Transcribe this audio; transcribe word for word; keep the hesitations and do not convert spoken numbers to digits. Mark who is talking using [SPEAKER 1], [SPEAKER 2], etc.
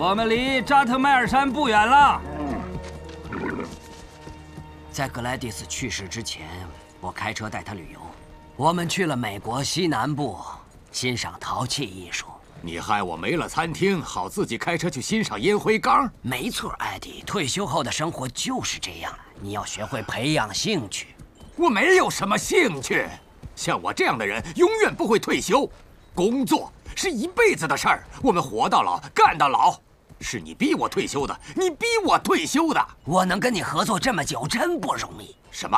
[SPEAKER 1] 我们离扎特迈尔山不远了。
[SPEAKER 2] 在格莱蒂斯去世之前，我开车带他旅游。我们去了美国西南部，欣赏陶器艺术。
[SPEAKER 3] 你害我没了餐厅，好自己开车去欣赏烟灰缸。
[SPEAKER 2] 没错，艾迪，退休后的生活就是这样，你要学会培养兴趣。
[SPEAKER 3] 我没有什么兴趣，像我这样的人永远不会退休。工作是一辈子的事儿，我们活到老，干到老。是你逼我退休的，你逼我退休的。
[SPEAKER 2] 我能跟你合作这么久，真不容易。
[SPEAKER 3] 什么？